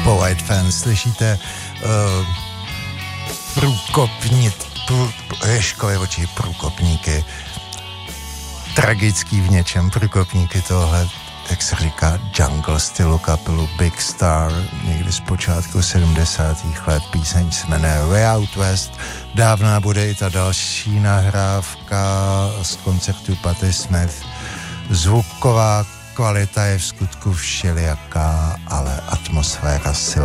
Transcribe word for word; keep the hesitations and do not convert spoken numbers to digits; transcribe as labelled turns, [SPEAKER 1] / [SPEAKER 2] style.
[SPEAKER 1] White Fans, slyšíte uh, průkopnit, prů, Ježkovi oči, průkopníky, tragický v něčem, průkopníky tohle, jak se říká, jungle stylu kapelu Big Star, někdy z počátku sedmdesátých let, píseň se jmenuje Way Out West, dávná bude i ta další nahrávka z koncertu Patti Smith, zvuková kvalita je v skutku všelijaká, ale atmosféra silná.